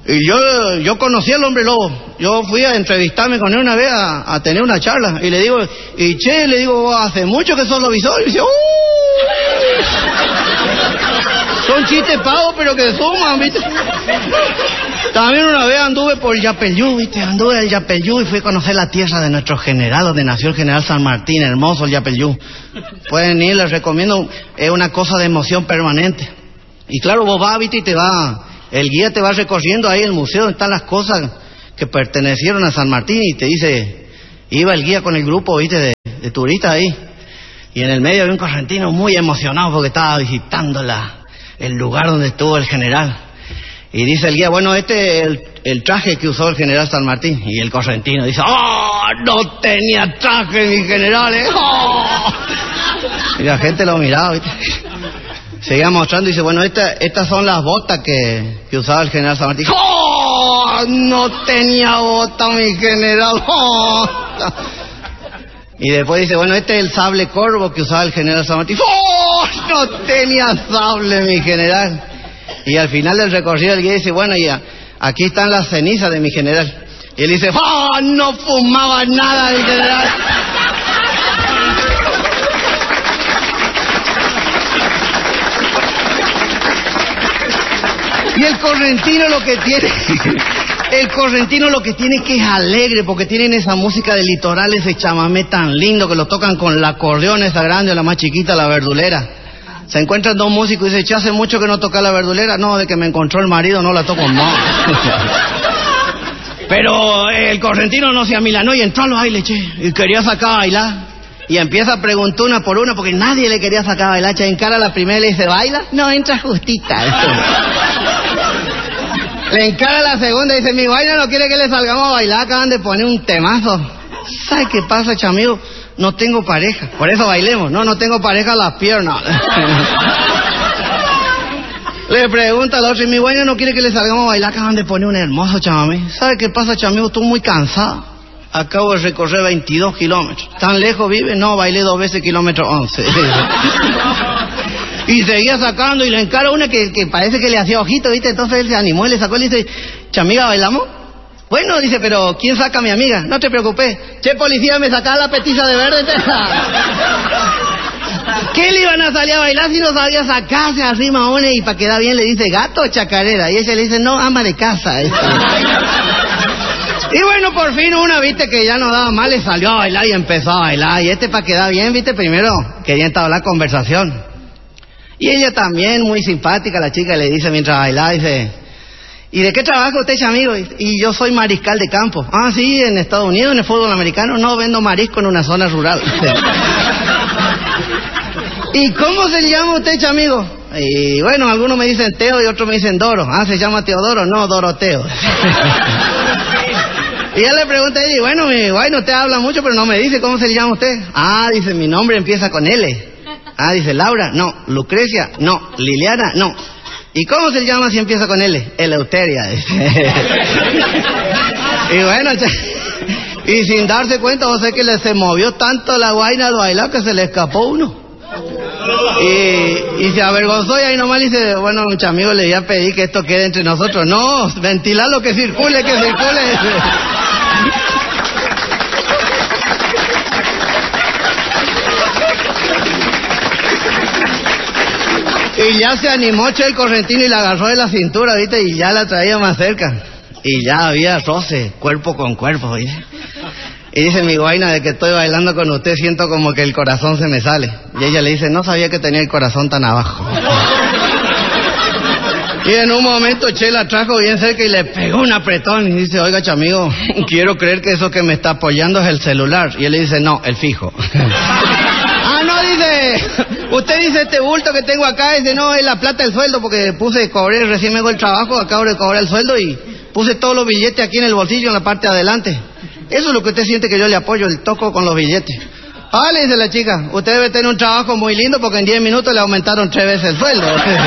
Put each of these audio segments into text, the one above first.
Y yo conocí al hombre lobo. Yo fui a entrevistarme con él una vez a tener una charla. Y le digo, le digo, hace mucho que sos lobizón. Y dice, son chistes pagos, pero que suman, ¿viste? También una vez anduve por Yapeyú, ¿viste? Anduve al Yapeyú y fui a conocer la tierra de nuestro general, donde nació el general San Martín, hermoso el Yapeyú. Pueden ir, les recomiendo, es una cosa de emoción permanente. Y claro, vos vas, ¿viste? Y te va, el guía te va recorriendo ahí el museo donde están las cosas que pertenecieron a San Martín y te dice, iba el guía con el grupo, ¿viste? De turistas ahí. Y en el medio había un correntino muy emocionado porque estaba visitando el lugar donde estuvo el general. Y dice el guía, bueno, este es el traje que usó el general San Martín. Y el correntino dice, no tenía traje mi general, ¡Oh! Y la gente lo miraba, ¿viste? Seguía mostrando y dice, bueno, estas son las botas que usaba el general San Martín. ¡Oh! No tenía botas mi general, ¡Oh! Y después dice, bueno, este es el sable corvo que usaba el general San Martín. ¡Oh! No tenía sable mi general. Y al final del recorrido el guía dice, bueno, ya, aquí están las cenizas de mi general. Y él dice, no fumaba nada mi general. Y el correntino lo que tiene es que es alegre, porque tienen esa música de litoral, ese chamamé tan lindo que lo tocan con la acordeón esa grande o la más chiquita, la verdulera. Se encuentran dos músicos y dice, hace mucho que no toca la verdulera. No, de que me encontró el marido no la toco más. Pero el correntino no se amilanó y entró al baile, y quería sacar a bailar. Y empieza a preguntar una por una porque nadie le quería sacar a bailar. Encara a la primera y le dice, ¿baila? No, entra justita. Le encara a la segunda y dice, mi vaina no quiere que le salgamos a bailar, acaban de poner un temazo. ¿Sabe qué pasa, chamigo? No tengo pareja, por eso bailemos. No tengo pareja a las piernas. Le pregunta al otro, y mi vaina no quiere que le salgamos a bailar, acaban de poner un hermoso chamamé. ¿Sabe qué pasa, chamigo? Estoy muy cansado. Acabo de recorrer 22 kilómetros. ¿Tan lejos vive? No, bailé 2 veces kilómetro 11. Y seguía sacando y le encara una que parece que le hacía ojito, ¿viste? Entonces él se animó y le sacó y le dice, chamiga, ¿bailamos? Bueno, dice, pero ¿quién saca a mi amiga? No te preocupes. Che, policía, me sacaba la petiza de verde. ¿Qué le iban a salir a bailar si no sabía sacarse arriba a una? Y para quedar bien le dice, gato o chacarera. Y ella le dice, no, ama de casa. Y bueno, por fin una, viste, que ya no daba más, le salió a bailar y empezó a bailar. Y para quedar bien, viste, primero quería entablar conversación. Y ella también, muy simpática, la chica, le dice mientras bailaba, dice, ¿y de qué trabaja usted, amigo? Y yo soy mariscal de campo. Ah, sí, en Estados Unidos, en el fútbol americano. No, vendo marisco en una zona rural. ¿Y cómo se llama usted, amigo? Y bueno, algunos me dicen Teo y otros me dicen Doro. Ah, ¿se llama Teodoro? No, Doroteo. Y ya le pregunté, y bueno, usted habla mucho, pero no me dice cómo se llama usted. Ah, dice, mi nombre empieza con L. Ah, dice, Laura, no. Lucrecia, no. Liliana, no. ¿Y cómo se llama si empieza con L? Eleuteria. Y bueno, y sin darse cuenta, vos sé que se movió tanto la guaina al bailar que se le escapó uno. Y se avergonzó y ahí nomás le dice, bueno, muchos amigos, le voy a pedir que esto quede entre nosotros. No, ventilar lo que circule, que circule. Y ya se animó el correntino y la agarró de la cintura, ¿viste? Y ya la traía más cerca. Y ya había roce, cuerpo con cuerpo, ¿viste? Y dice, mi guaina, de que estoy bailando con usted siento como que el corazón se me sale. Y ella le dice, no sabía que tenía el corazón tan abajo. Y en un momento Che la trajo bien cerca y le pegó un apretón. Y dice, oiga, chamigo, quiero creer que eso que me está apoyando es el celular. Y él le dice, no, el fijo. Ah, no, dice, usted dice este bulto que tengo acá, dice, no, es la plata del sueldo, porque cobré, recién me hago el trabajo, acabo de cobrar el sueldo y puse todos los billetes aquí en el bolsillo, en la parte de adelante. Eso es lo que usted siente que yo le apoyo, el toco con los billetes. Ah, le dice la chica, usted debe tener un trabajo muy lindo porque en 10 minutos le aumentaron 3 veces el sueldo.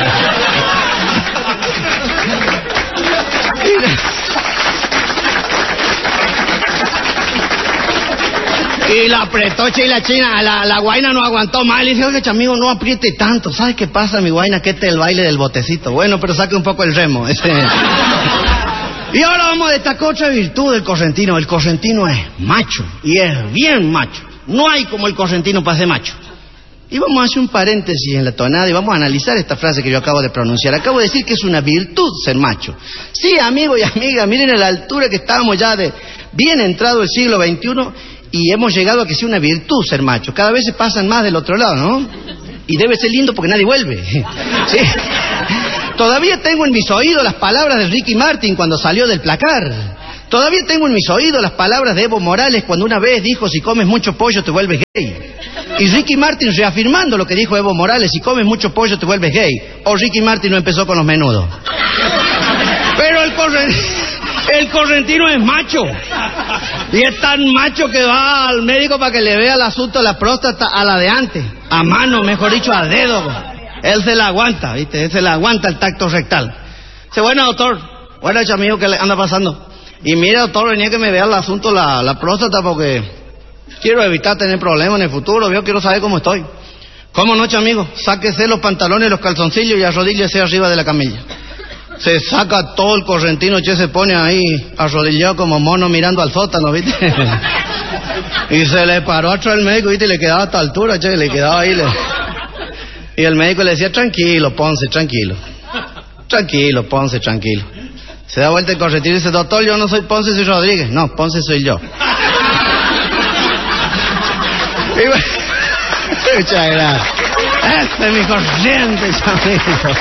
Y la apretó y la china, la guaina no aguantó más. Le dice, oye, chamigo, no apriete tanto. ¿Sabes qué pasa, mi guaina? Que este es el baile del botecito. Bueno, pero saque un poco el remo. Y ahora vamos a destacar otra virtud del correntino. El correntino es macho, y es bien macho. No hay como el correntino para ser macho. Y vamos a hacer un paréntesis en la tonada y vamos a analizar esta frase que yo acabo de pronunciar. Acabo de decir que es una virtud ser macho. Sí, amigo y amiga, miren a la altura que estábamos ya de bien entrado el siglo XXI y hemos llegado a que sea una virtud ser macho. Cada vez se pasan más del otro lado, ¿no? Y debe ser lindo porque nadie vuelve. Sí. Todavía tengo en mis oídos las palabras de Ricky Martin cuando salió del placar. Todavía tengo en mis oídos las palabras de Evo Morales cuando una vez dijo: si comes mucho pollo te vuelves gay. Y Ricky Martin reafirmando lo que dijo Evo Morales: si comes mucho pollo te vuelves gay. O Ricky Martin no empezó con los menudos. Pero el correntino es macho. Y es tan macho que va al médico para que le vea el asunto de la próstata a la de antes. A mano, mejor dicho, a dedo. Él se la aguanta, ¿viste? Él se la aguanta el tacto rectal. Dice: bueno, doctor, bueno, amigo, ¿qué le anda pasando? Y mira, doctor, venía que me vea el asunto la próstata porque quiero evitar tener problemas en el futuro. Yo quiero saber cómo estoy. ¿Cómo no, amigo? Sáquese los pantalones y los calzoncillos y arrodíllese arriba de la camilla. Se saca todo el correntino, che, se pone ahí arrodillado como mono mirando al sótano, ¿viste? Y se le paró atrás el médico, ¿viste? Y le quedaba a esta altura, che, le quedaba ahí. Y el médico le decía: tranquilo, Ponce, tranquilo. Tranquilo, Ponce, tranquilo. Se da vuelta el correntino y dice: doctor, yo no soy Ponce, soy Rodríguez. No, Ponce soy yo. Y bueno, muchas gracias. Este es mi corriente, amigo.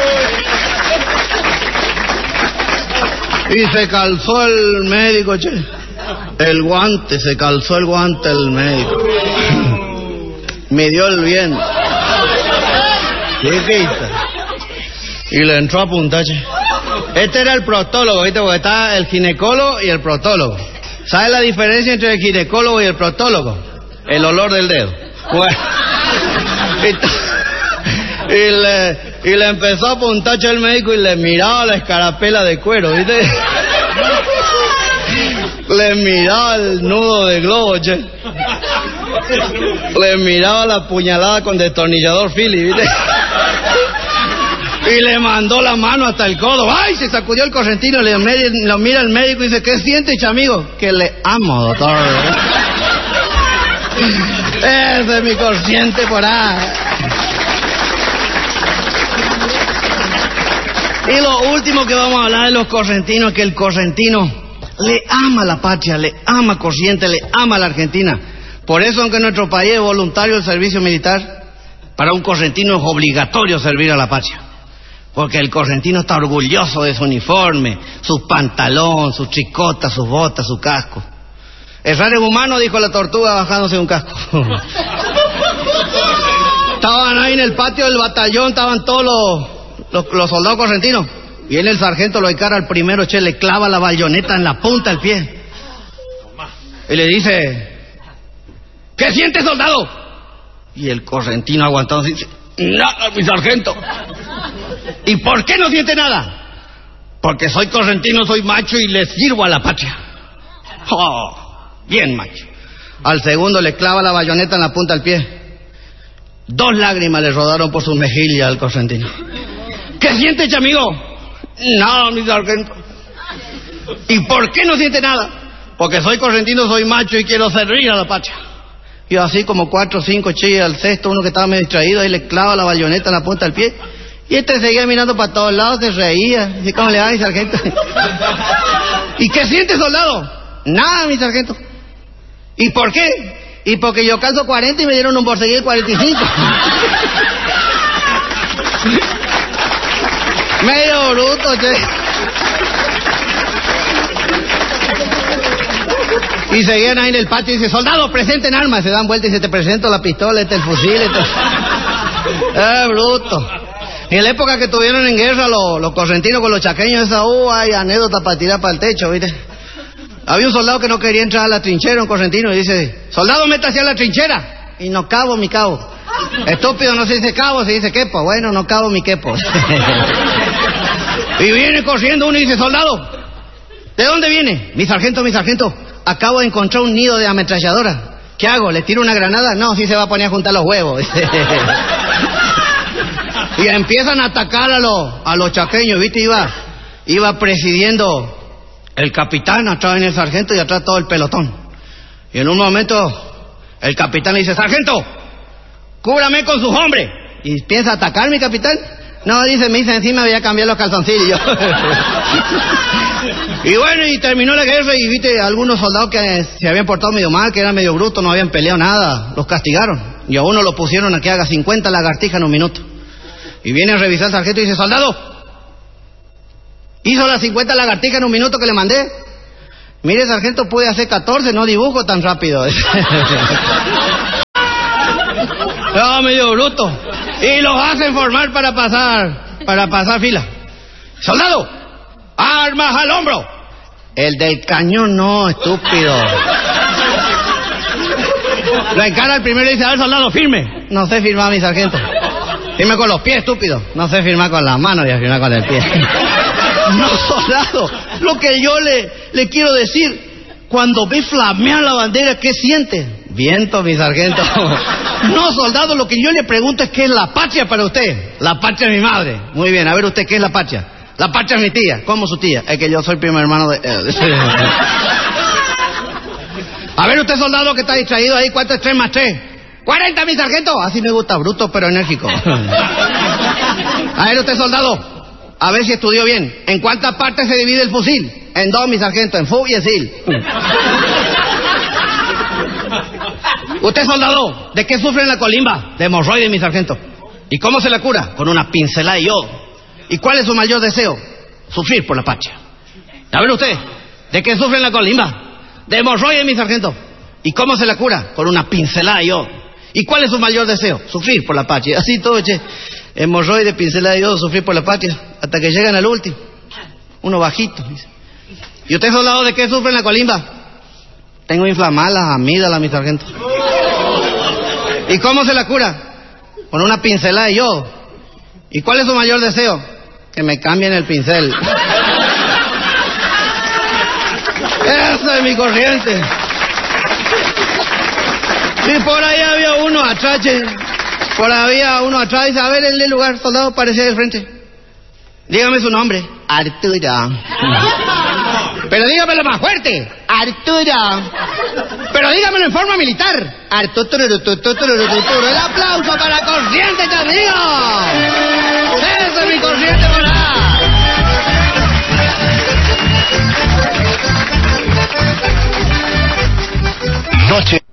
Y se calzó el médico, che. El guante, se calzó el guante el médico. Midió el viento. Chiquita. Y le entró a punta, che. Este era el proctólogo, ¿viste? Porque está el ginecólogo y el proctólogo. ¿Sabes la diferencia entre el ginecólogo y el proctólogo? El olor del dedo. Bueno. Y le empezó a apuntar el médico y le miraba la escarapela de cuero, ¿viste? Le miraba el nudo de globo, che. Le miraba la puñalada con destornillador Philly, ¿viste? Y le mandó la mano hasta el codo. ¡Ay! Se sacudió el correntino, lo mira el médico y dice: ¿qué sientes, amigo? Que le amo, doctor. Ese es mi consciente por ahí. Y lo último que vamos a hablar de los correntinos es que el correntino le ama la patria, le ama Corrientes, le ama la Argentina. Por eso, aunque en nuestro país es voluntario el servicio militar, para un correntino es obligatorio servir a la patria. Porque el correntino está orgulloso de su uniforme, sus pantalones, sus chicotas, sus botas, su casco. Errar es humano, dijo la tortuga bajándose un casco. Estaban ahí en el patio del batallón, estaban todos los soldados correntinos. Viene el sargento, lo encara al primero, che, le clava la bayoneta en la punta del pie. Y le dice: ¿qué siente, soldado? Y el correntino aguantado dice: nada, mi sargento. ¿Y por qué no siente nada? Porque soy correntino, soy macho y le sirvo a la patria. Oh, bien macho. Al segundo le clava la bayoneta en la punta del pie. 2 lágrimas le rodaron por sus mejillas al correntino. ¿Qué sientes, amigo? Nada, mi sargento. ¿Y por qué no siente nada? Porque soy correntino, soy macho y quiero servir a la patria. Y así como 4 o 5 chillas al sexto, uno que estaba medio distraído, ahí le clava la bayoneta en la punta del pie. Y este seguía mirando para todos lados, se reía. Dice: ¿cómo le va, mi sargento? ¿Y qué siente, soldado? Nada, mi sargento. ¿Y por qué? Y porque yo calzo 40 y me dieron un borseguí de 45. Medio bruto, che. Y seguían ahí en el patio y dice: soldado, presenten armas. Se dan vuelta y se: te presento la pistola, el fusil, bruto. Y en la época que estuvieron en guerra los correntinos con los chaqueños, esa hay anécdota para tirar para el techo, ¿viste? Había un soldado que no quería entrar a la trinchera, un correntino, y dice: soldado, métase a la trinchera. Y: no cabo, mi cabo. Estúpido, no se dice cabo, se dice quepo. Bueno, no cabo mi quepo. Y viene corriendo uno y dice: soldado, ¿de dónde viene? Mi sargento, acabo de encontrar un nido de ametralladora. ¿Qué hago? ¿Le tiro una granada? No, sí se va a poner a juntar los huevos. Y empiezan a atacar a los chaqueños, ¿viste? Iba presidiendo el capitán, atrás viene el sargento y atrás todo el pelotón. Y en un momento el capitán le dice: sargento, cúbrame con sus hombres. ¿Y piensa atacar mi capitán? No, dice, me dice encima voy a cambiar los calzoncillos. Y bueno, y terminó la guerra y viste, algunos soldados que se habían portado medio mal, que eran medio brutos, no habían peleado nada, los castigaron. Y a uno lo pusieron a que haga 50 lagartijas en un minuto. Y viene a revisar el sargento y dice: soldado, ¿hizo las 50 lagartijas en un minuto que le mandé? Mire, sargento, pude hacer 14, no dibujo tan rápido. No, medio bruto. Y los hacen formar para pasar fila. Soldado, armas al hombro. El del cañón no, estúpido. Lo encara el primero y dice: a ver, soldado, firme. No sé firmar, mi sargento. Firme con los pies, estúpido. No sé firmar con las manos, voy a firmar con el pie. No, soldado, lo que yo le quiero decir, cuando ve flamear la bandera, ¿qué siente? Viento, mi sargento. No, soldado, lo que yo le pregunto es: ¿qué es la patria para usted? La patria es mi madre. Muy bien, a ver usted, ¿qué es la patria? La patria es mi tía. ¿Cómo su tía? Es que yo soy primo hermano de... A ver usted, soldado, que está distraído ahí, ¿cuánto es 3 más 3? 40, mi sargento. Así me gusta, bruto pero enérgico. A ver usted, soldado, a ver si estudió bien. ¿En cuántas partes se divide el fusil? En 2, mi sargento, en fu y en sil. Usted, soldado, ¿de qué sufre en la colimba? De hemorroides, mi sargento. ¿Y cómo se la cura? Con una pincelada de yodo. ¿Y cuál es su mayor deseo? Sufrir por la patria. A ver usted, ¿de qué sufre en la colimba? De hemorroides, mi sargento. ¿Y cómo se la cura? Con una pincelada de yodo. ¿Y cuál es su mayor deseo? Sufrir por la patria. Así todo, che. Hemorroides, pincelada de yodo, sufrir por la patria. Hasta que llegan al último. Uno bajito. Dice. ¿Y usted, soldado, de qué sufre en la colimba? Tengo inflamadas las amígdalas, mi sargento. ¿Y cómo se la cura? Con una pincelada de yodo. ¿Y cuál es su mayor deseo? Que me cambien el pincel. Esa es mi corriente. Y por ahí había uno atrás, por ahí había uno atrás, dice: a ver, en el lugar, soldado, parecía del frente. Dígame su nombre. Arturo. Pero dígamelo más fuerte. Arturo. Pero dígamelo en forma militar. Arturo. El aplauso para Corrientes, amigo. Esa es mi corriente moral. Noche.